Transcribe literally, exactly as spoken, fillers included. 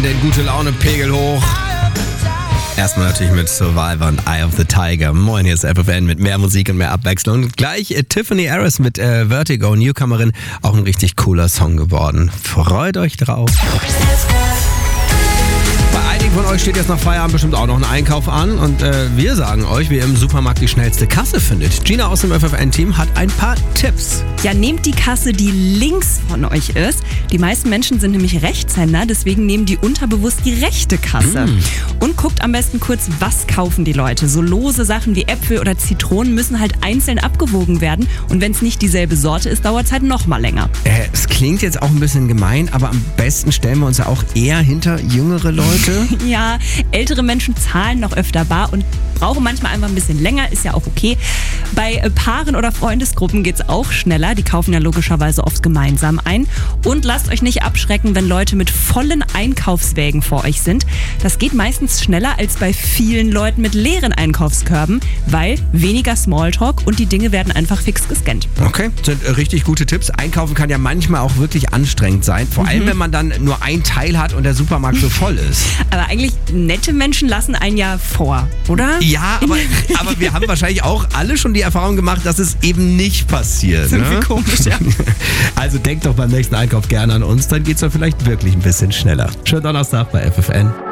den Gute-Laune-Pegel hoch. Erstmal natürlich mit Survivor und Eye of the Tiger. Moin, hier ist F F N mit mehr Musik und mehr Abwechslung. Und gleich äh, Tiffany Harris mit äh, Vertigo, Newcomerin. Auch ein richtig cooler Song geworden. Freut euch drauf. Bei einigen von euch steht jetzt nach Feierabend bestimmt auch noch ein Einkauf an. Und äh, wir sagen euch, wie ihr im Supermarkt die schnellste Kasse findet. Gina aus dem F F N-Team hat ein paar Tipps. Ja, nehmt die Kasse, die links von euch ist. Die meisten Menschen sind nämlich Rechtshänder, deswegen nehmen die unterbewusst die rechte Kasse. Mm. Und guckt am besten kurz, was kaufen die Leute. So lose Sachen wie Äpfel oder Zitronen müssen halt einzeln abgewogen werden. Und wenn es nicht dieselbe Sorte ist, dauert es halt noch mal länger. Äh, es klingt jetzt auch ein bisschen gemein, aber am besten stellen wir uns ja auch eher hinter jüngere Leute. Ja, ältere Menschen zahlen noch öfter bar und brauchen manchmal einfach ein bisschen länger, ist ja auch okay. Bei Paaren oder Freundesgruppen geht's auch schneller. Die kaufen ja logischerweise oft gemeinsam ein. Und lasst euch nicht abschrecken, wenn Leute mit vollen Einkaufswägen vor euch sind. Das geht meistens schneller als bei vielen Leuten mit leeren Einkaufskörben, weil weniger Smalltalk und die Dinge werden einfach fix gescannt. Okay, sind richtig gute Tipps. Einkaufen kann ja manchmal auch wirklich anstrengend sein. Vor allem, mhm. wenn man dann nur ein Teil hat und der Supermarkt so voll ist. Aber eigentlich nette Menschen lassen einen ja vor, oder? Ja, aber, aber wir haben wahrscheinlich auch alle schon die Erfahrung gemacht, dass es eben nicht passiert. Das ist irgendwie ne? komisch, ja. Also denkt doch beim nächsten Einkauf gerne an uns, dann geht's doch vielleicht wirklich ein bisschen schneller. Schönen Donnerstag bei F F N.